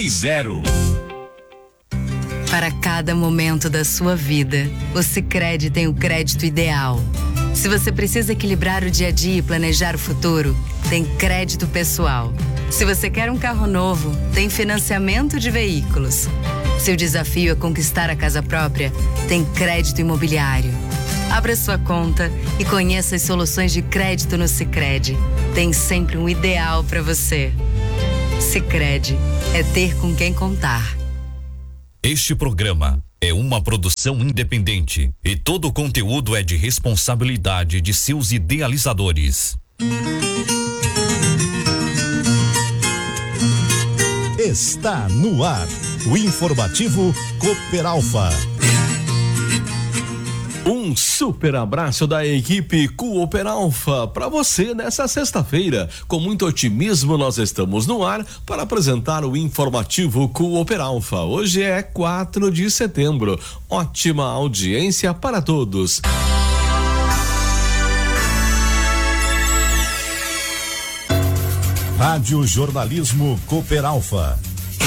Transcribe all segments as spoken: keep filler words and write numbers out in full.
dois zero. Para cada momento da sua vida, o Sicredi tem o crédito ideal. Se você precisa equilibrar o dia a dia e planejar o futuro, tem crédito pessoal. Se você quer um carro novo, tem financiamento de veículos. Se o desafio é conquistar a casa própria, tem crédito imobiliário. Abra sua conta e conheça as soluções de crédito no Sicredi. Tem sempre um ideal para você. Sicredi é ter com quem contar. Este programa é uma produção independente e todo o conteúdo é de responsabilidade de seus idealizadores. Está no ar o informativo Cooper Alfa. Um super abraço da equipe Cooper Alfa para você nessa sexta-feira. Com muito otimismo nós estamos no ar para apresentar o informativo Cooper Alfa. Hoje é quatro de setembro. Ótima audiência para todos. Rádio Jornalismo Cooper Alfa.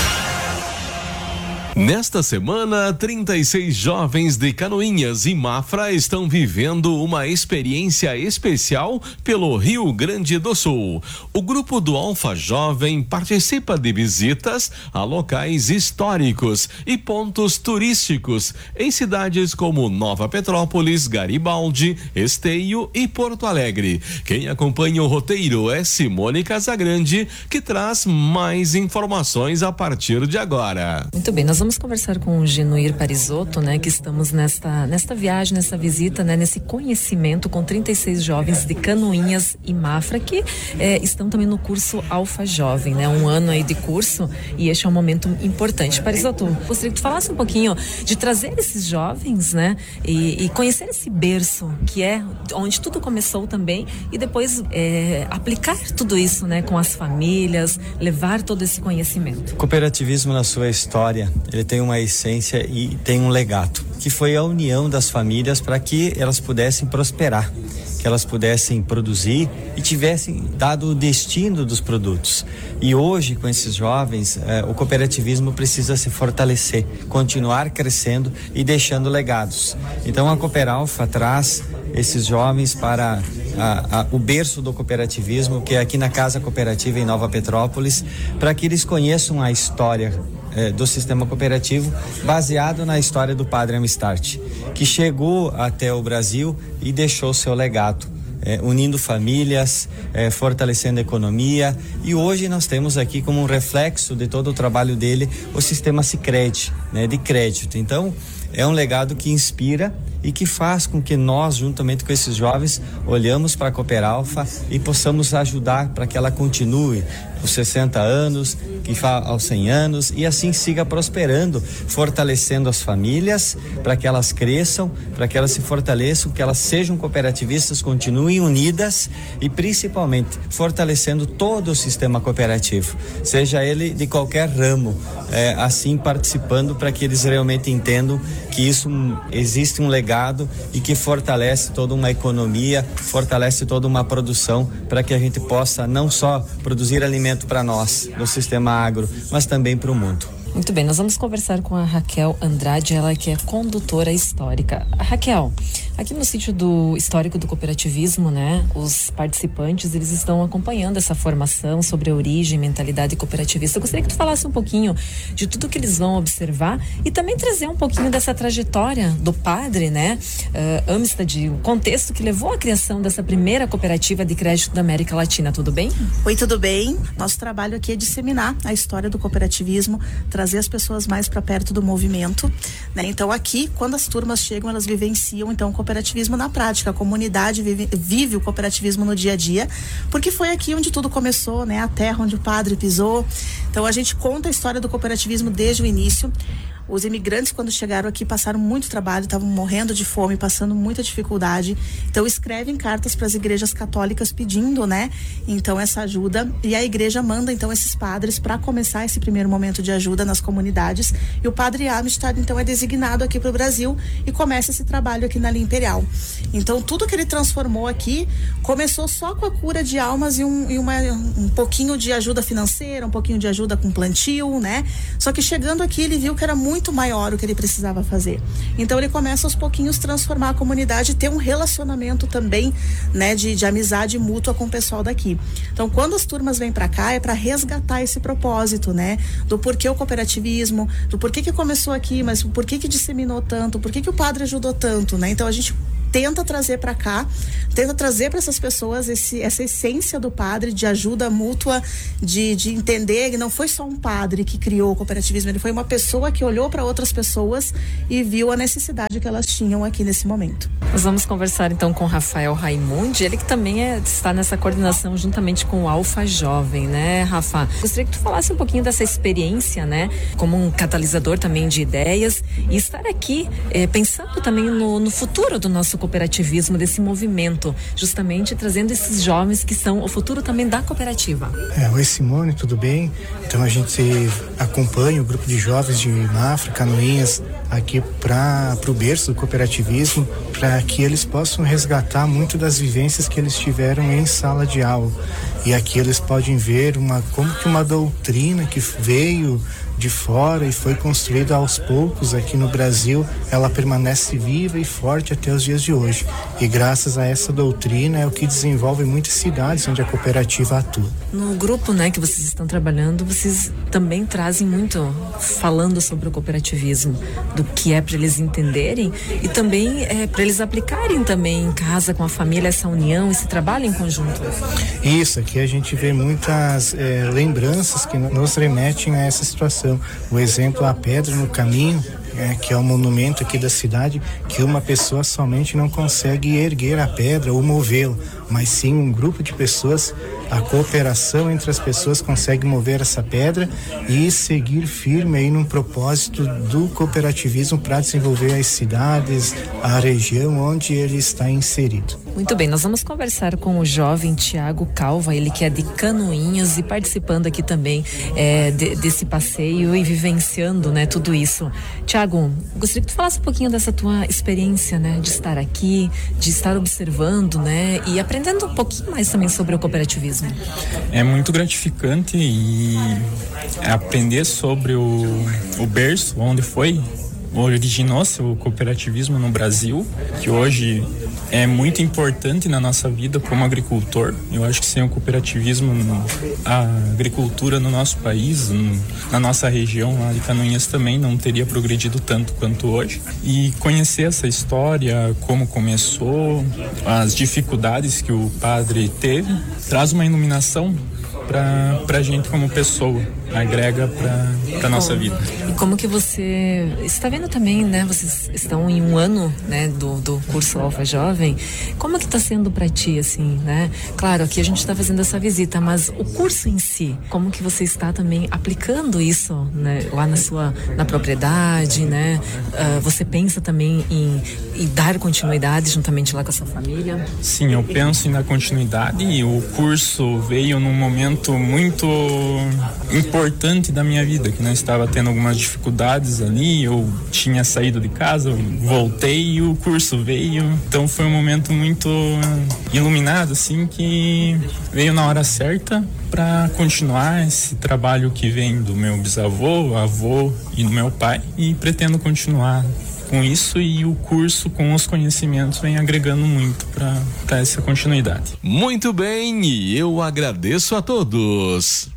Nesta semana, trinta e seis jovens de Canoinhas e Mafra estão vivendo uma experiência especial pelo Rio Grande do Sul. O grupo do Alfa Jovem participa de visitas a locais históricos e pontos turísticos em cidades como Nova Petrópolis, Garibaldi, Esteio e Porto Alegre. Quem acompanha o roteiro é Simone Casagrande, que traz mais informações a partir de agora. Muito bem, nós vamos Vamos conversar com o Genuir Parisotto, né? Que estamos nesta, nesta viagem, nessa visita, né? Nesse conhecimento com trinta e seis jovens de Canoinhas e Mafra que eh, estão também no curso Alfa Jovem, né? Um ano aí de curso e este é um momento importante. Parisotto, gostaria que tu falasse um pouquinho de trazer esses jovens, né? E, e conhecer esse berço que é onde tudo começou também e depois eh, aplicar tudo isso, né? Com as famílias, levar todo esse conhecimento. Cooperativismo na sua história, ele tem uma essência e tem um legado, que foi a união das famílias para que elas pudessem prosperar, que elas pudessem produzir e tivessem dado o destino dos produtos. E hoje, com esses jovens, eh, o cooperativismo precisa se fortalecer, continuar crescendo e deixando legados. Então a Cooper Alfa traz esses jovens para a, a, o berço do cooperativismo, que é aqui na Casa Cooperativa em Nova Petrópolis, para que eles conheçam a história eh, do sistema cooperativo, baseado na história do Padre Amistart, que chegou até o Brasil e deixou seu legado, eh, unindo famílias, eh, fortalecendo a economia, e hoje nós temos aqui como um reflexo de todo o trabalho dele o sistema Sicredi, né, de crédito. Então é um legado que inspira e que faz com que nós, juntamente com esses jovens, olhamos para a Cooper Alfa e possamos ajudar para que ela continue aos sessenta anos, que fa aos cem anos, e assim siga prosperando, fortalecendo as famílias, para que elas cresçam, para que elas se fortaleçam, que elas sejam cooperativistas, continuem unidas e principalmente fortalecendo todo o sistema cooperativo, seja ele de qualquer ramo, é, assim participando para que eles realmente entendam que isso existe um legado e que fortalece toda uma economia, fortalece toda uma produção para que a gente possa não só produzir alimento para nós, no sistema agro, mas também para o mundo. Muito bem, nós vamos conversar com a Raquel Andrade, ela que é condutora histórica. A Raquel, aqui no sítio do histórico do cooperativismo, né, os participantes, eles estão acompanhando essa formação sobre a origem, mentalidade cooperativista. Eu gostaria que tu falasse um pouquinho de tudo que eles vão observar e também trazer um pouquinho dessa trajetória do padre, né, uh, Amistad, o contexto que levou à criação dessa primeira cooperativa de crédito da América Latina. Tudo bem? Oi, tudo bem? Nosso trabalho aqui é disseminar a história do cooperativismo, trazer as pessoas mais para perto do movimento, né? Então aqui, quando as turmas chegam, elas vivenciam então o cooperativismo na prática, a comunidade vive, vive o cooperativismo no dia a dia, porque foi aqui onde tudo começou, né? A terra onde o padre pisou. Então a gente conta a história do cooperativismo desde o início. Os imigrantes, quando chegaram aqui, passaram muito trabalho, estavam morrendo de fome, passando muita dificuldade. Então, escrevem cartas para as igrejas católicas pedindo, né? Então, essa ajuda. E a igreja manda, então, esses padres para começar esse primeiro momento de ajuda nas comunidades. E o padre Amistad, então, é designado aqui para o Brasil e começa esse trabalho aqui na linha imperial. Então, tudo que ele transformou aqui começou só com a cura de almas e, um, e uma, um pouquinho de ajuda financeira, um pouquinho de ajuda com plantio, né? Só que chegando aqui, ele viu que era muito maior o que ele precisava fazer. Então, ele começa aos pouquinhos transformar a comunidade e ter um relacionamento também, né? De, de amizade mútua com o pessoal daqui. Então, quando as turmas vêm para cá, é para resgatar esse propósito, né? Do porquê o cooperativismo, do porquê que começou aqui, mas por que que disseminou tanto, por que que o padre ajudou tanto, né? Então, a gente tenta trazer para cá, tenta trazer para essas pessoas esse, essa essência do padre, de ajuda mútua, de, de entender que não foi só um padre que criou o cooperativismo, ele foi uma pessoa que olhou para outras pessoas e viu a necessidade que elas tinham aqui nesse momento. Nós vamos conversar então com Rafael Raimundi, ele que também é, está nessa coordenação juntamente com o Alfa Jovem, né, Rafa? Gostaria que tu falasse um pouquinho dessa experiência, né, como um catalisador também de ideias e estar aqui eh, pensando também no, no futuro do nosso cooperativismo, desse movimento, justamente trazendo esses jovens que são o futuro também da cooperativa. É, oi Simone, tudo bem? Então a gente acompanha o grupo de jovens de Mafra, Canoinhas, aqui para o berço do cooperativismo, para que eles possam resgatar muito das vivências que eles tiveram em sala de aula. E aqui eles podem ver uma, como que uma doutrina que veio de fora e foi construída aos poucos aqui no Brasil, ela permanece viva e forte até os dias de hoje. E graças a essa doutrina é o que desenvolve muitas cidades onde a cooperativa atua. No grupo, né, que vocês estão trabalhando, vocês também trazem muito falando sobre o cooperativismo, do que é para eles entenderem e também é para eles aplicarem também em casa com a família essa união, esse trabalho em conjunto. Isso, aqui a gente vê muitas é, lembranças que nos remetem a essa situação. O exemplo, a pedra no caminho, é, que é um monumento aqui da cidade, que uma pessoa somente não consegue erguer a pedra ou movê-la, mas sim um grupo de pessoas, a cooperação entre as pessoas consegue mover essa pedra e seguir firme aí num propósito do cooperativismo para desenvolver as cidades, a região onde ele está inserido. Muito bem, nós vamos conversar com o jovem Tiago Calva, ele que é de Canoinhas e participando aqui também é, de, desse passeio e vivenciando, né, tudo isso. Tiago, gostaria que tu falasse um pouquinho dessa tua experiência, né, de estar aqui, de estar observando, né, e aprendendo um pouquinho mais também sobre o cooperativismo. É muito gratificante e aprender sobre o, o berço, onde foi originou-se o cooperativismo no Brasil, que hoje é muito importante na nossa vida como agricultor. Eu acho que sem o cooperativismo, a agricultura no nosso país, na nossa região lá de Canoinhas também não teria progredido tanto quanto hoje. E conhecer essa história, como começou, as dificuldades que o padre teve, traz uma iluminação para pra gente como pessoa, agrega para pra nossa vida. E como que você está vendo também, né? Vocês estão em um ano, né, do, do curso Alfa Jovem. Como que está sendo para ti, assim, né? Claro, aqui a gente está fazendo essa visita, mas o curso em si, como que você está também aplicando isso, né, lá na sua, na propriedade, né? Uh, você pensa também em, em dar continuidade juntamente lá com a sua família? Sim, eu penso em dar continuidade e o curso veio num momento muito importante da minha vida, que nós estava tendo algumas dificuldades ali, eu tinha saído de casa, voltei e o curso veio, então foi um momento muito iluminado, assim, que veio na hora certa para continuar esse trabalho que vem do meu bisavô, avô e do meu pai, e pretendo continuar com isso, e o curso com os conhecimentos vem agregando muito para essa continuidade. Muito bem, e eu agradeço a todos.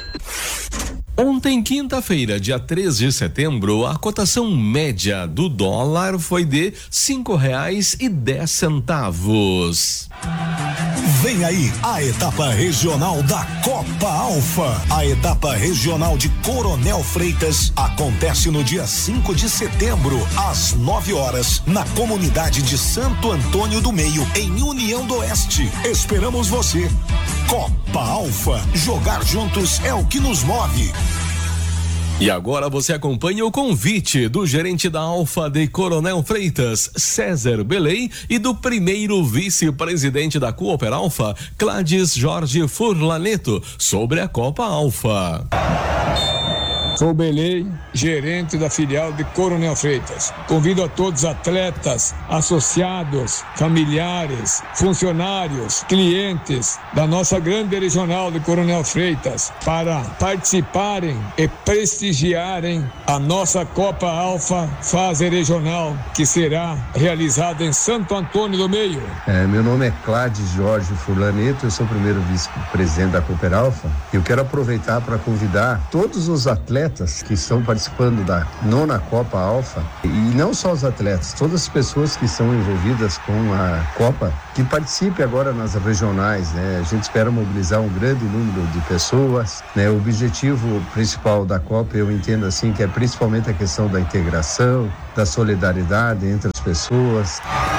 Ontem, quinta-feira, dia três de setembro, a cotação média do dólar foi de cinco reais e dez centavos. Vem aí a etapa regional da Copa Alfa. A etapa regional de Coronel Freitas acontece no dia cinco de setembro, às nove horas, na comunidade de Santo Antônio do Meio, em União do Oeste. Esperamos você. Copa Alfa, jogar juntos é o que nos move. E agora você acompanha o convite do gerente da Alfa de Coronel Freitas, César Belém, e do primeiro vice-presidente da Cooper Alfa, Cláudio Jorge Furlaneto, sobre a Copa Alfa. Sou Belém, gerente da filial de Coronel Freitas. Convido a todos os atletas, associados, familiares, funcionários, clientes da nossa grande regional de Coronel Freitas para participarem e prestigiarem a nossa Copa Alfa fase regional, que será realizada em Santo Antônio do Meio. É, meu nome é Cláudio Jorge Furlaneto, eu sou o primeiro vice-presidente da Cooper Alfa. Eu quero aproveitar para convidar todos os atletas que estão participando da nona Copa Alfa, e não só os atletas, todas as pessoas que estão envolvidas com a Copa, que participem agora nas regionais, né? A gente espera mobilizar um grande número de pessoas, né? O objetivo principal da Copa, eu entendo assim, que é principalmente a questão da integração, da solidariedade entre as pessoas.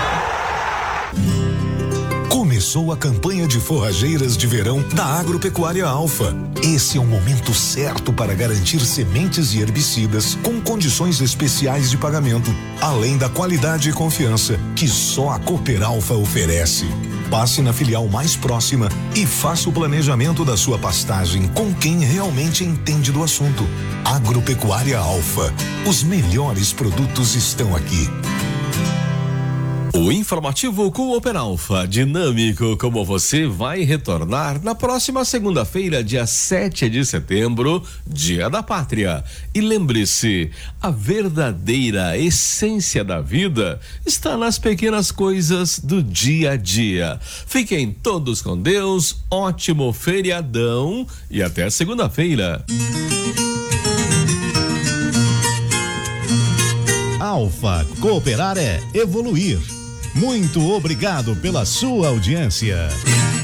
Começou a campanha de forrageiras de verão da Agropecuária Alfa. Esse é o momento certo para garantir sementes e herbicidas com condições especiais de pagamento, além da qualidade e confiança que só a Cooper Alfa oferece. Passe na filial mais próxima e faça o planejamento da sua pastagem com quem realmente entende do assunto. Agropecuária Alfa. Os melhores produtos estão aqui. O informativo Cooper Alfa, dinâmico como você, vai retornar na próxima segunda-feira, dia sete de setembro, Dia da Pátria. E lembre-se, a verdadeira essência da vida está nas pequenas coisas do dia a dia. Fiquem todos com Deus, ótimo feriadão e até segunda-feira. Alfa, cooperar é evoluir. Muito obrigado pela sua audiência.